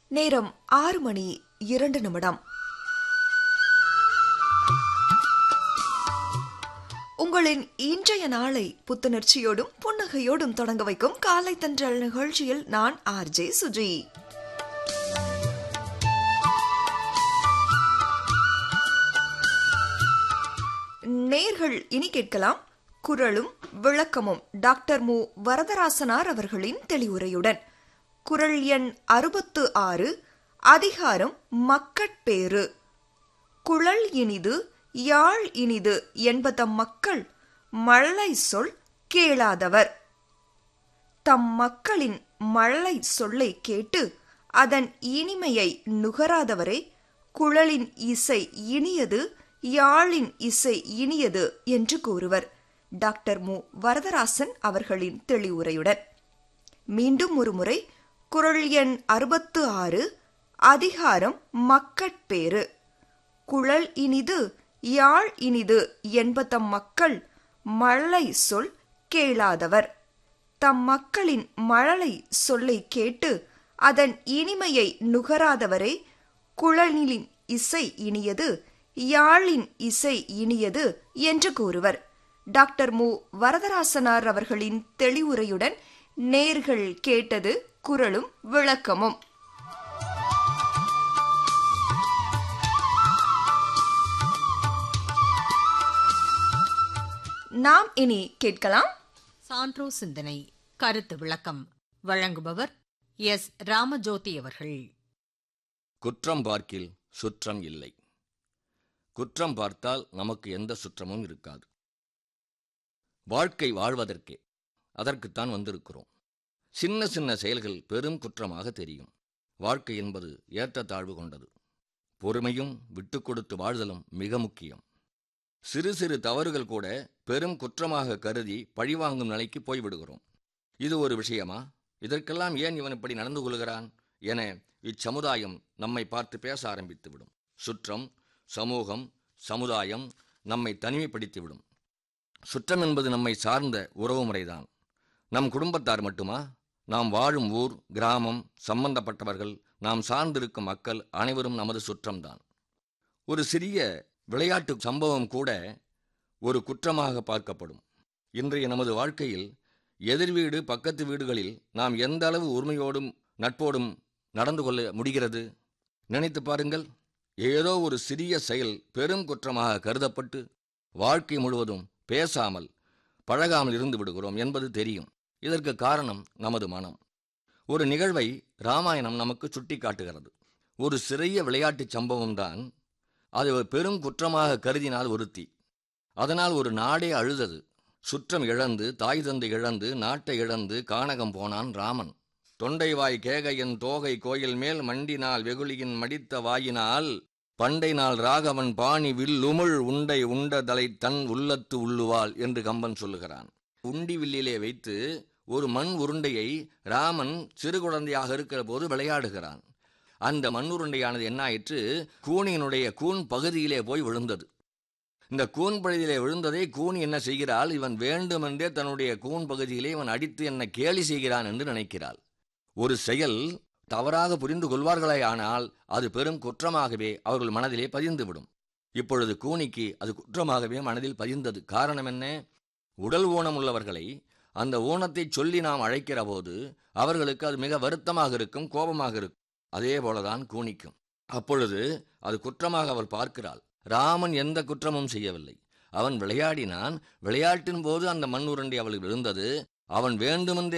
நேரம் 6:02. உங்களின் இன்றைய நாளை புத்துணர்ச்சியோடும் புன்னகையோடும் தொடங்க வைக்கும் காலை தென்றல் நிகழ்ச்சியில் நான் ஆர்ஜே சுஜி. நேர்கள் இனி கேட்கலாம் குறளும் விளக்கமும் டாக்டர் மு. வரதராசனார் அவர்களின் தெளிவுரையுடன். குறள் எண் 66, அதிகாரம் மக்கட்பேறு. குழல் இனிது யாழ் இனிது என்பதம் மக்கள் மழலை சொல் கேளாதவர். தம் மக்களின் மழலை சொல்லை கேட்டு அதன் இனிமையை நுகராதவரே குழலின் இசை இனியது யாழின் இசை இனியது என்று கூறுவர். டாக்டர் மு. வரதராசன் அவர்களின் தெளிவுரையுடன். மீண்டும் ஒருமுறை குறள் எண் 66, அதிகாரம் மக்கட்பேறு. குழல் இனிது யாழ் இனிது என்பதம் மக்கள் மழலை சொல் கேளாதவர். தம் மக்களின் மழலை சொல்லை கேட்டு அதன் இனிமையை நுகராதவரே குழலின் இசை இனியது யாழின் இசை இனியது என்று கூறுவர். டாக்டர் மு. வரதராசனார் அவர்களின் தெளிவுரையுடன் நேர்கள் கேட்டது குறளும் விளக்கமும். நாம் இனி கேட்கலாம் சான்றோ சிந்தனை கருத்து விளக்கம். வழங்குபவர் எஸ். ராமஜோதி அவர்கள். குற்றம் பார்க்கில் சுற்றம் இல்லை. குற்றம் பார்த்தால் நமக்கு எந்த சுற்றமும் இருக்காது. வாழ்க்கை வாழ்வதற்கே, அதற்குத்தான் வந்திருக்கிறோம். சின்ன சின்ன செயல்கள் பெரும் குற்றமாக தெரியும். வாழ்க்கை என்பது ஏற்றத்தாழ்வு கொண்டது. பொறுமையும் விட்டு கொடுத்து வாழ்தலும் மிக முக்கியம். சிறு சிறு தவறுகள் கூட பெரும் குற்றமாக கருதி பழிவாங்கும் நிலைக்கு போய்விடுகிறோம். இது ஒரு விஷயமா? இதற்கெல்லாம் ஏன் இவன் இப்படி நடந்து கொள்கிறான் என இச்சமுதாயம் நம்மை பார்த்து பேச ஆரம்பித்துவிடும். சுற்றம், சமூகம், சமுதாயம் நம்மை தனிமைப்படுத்திவிடும். சுற்றம் என்பது நம்மை சார்ந்த உறவு முறைதான். நம் குடும்பத்தார் மட்டுமா? நாம் வாழும் ஊர், கிராமம், சம்பந்தப்பட்டவர்கள், நாம் சார்ந்திருக்கும் மக்கள் அனைவரும் நமது சுற்றம்தான். ஒரு சிறிய விளையாட்டு சம்பவம் கூட ஒரு குற்றமாக பார்க்கப்படும். இன்றைய நமது வாழ்க்கையில் எதிர் வீடு, பக்கத்து வீடுகளில் நாம் எந்த அளவு உரிமையோடும் நட்போடும் நடந்து கொள்ள முடிகிறது? நினைத்து பாருங்கள். ஏதோ ஒரு சிறிய செயல் பெரும் குற்றமாக கருதப்பட்டு வாழ்க்கை முழுவதும் பேசாமல் பழகாமல் இருந்து விடுகிறோம் என்பது தெரியும். இதற்கு காரணம் நமது மனம். ஒரு நிகழ்வை ராமாயணம் நமக்கு சுட்டி காட்டுகிறது. ஒரு சிறிய விளையாட்டு சம்பவம்தான் அது பெரும் குற்றமாக கருதினால் ஒருத்தி. அதனால் ஒரு நாடே அழுதது. சுற்றம் இழந்து, தாய் தந்தை இழந்து, நாட்டை இழந்து கானகம் போனான் ராமன். தொண்டைவாய் கேகையன் தோகை கோயில் மேல் மண்டினால் வெகுளியின் மடித்த வாயினால் பண்டை நாள் ராகவன் பாணி வில்லுமிழ் உண்டை உண்டதலை தன் உள்ளத்து உள்ளுவாள் என்று கம்பன் சொல்லுகிறான். உண்டி வில்லிலே வைத்து ஒரு மண் உருண்டையை ராமன் சிறு குழந்தையாக இருக்கிற போது விளையாடுகிறான். அந்த மண் உருண்டையானது என்னாயிற்று? கூனியினுடைய கூன் பகுதியிலே போய் விழுந்தது. இந்த கூன் பகுதியிலே விழுந்ததை கூனி என்ன செய்கிறாள்? இவன் வேண்டுமென்றே தன்னுடைய கூன் பகுதியிலே இவன் அடித்து என்ன கேலி செய்கிறான் என்று நினைக்கிறாள். ஒரு செயல் தவறாக புரிந்து கொள்வார்களே, ஆனால் அது பெரும் குற்றமாகவே அவர்கள் மனதிலே பதிந்துவிடும். இப்பொழுது கூனிக்கு அது குற்றமாகவே மனதில் பதிந்தது. காரணம் என்ன? உடல் ஊனம் உள்ளவர்களை அந்த ஊனத்தை சொல்லி நாம் அழைக்கிற போது அவர்களுக்கு அது மிக வருத்தமாக இருக்கும், கோபமாக இருக்கும். அதே போலதான் கூனிக்கும். அப்பொழுது அது குற்றமாக அவள் பார்க்கிறாள். ராமன் எந்த குற்றமும் செய்யவில்லை. அவன் விளையாடினான். விளையாட்டின் போது அந்த மண் உருண்டை அவளுக்கு விழுந்தது. அவன் வேண்டுமென்றே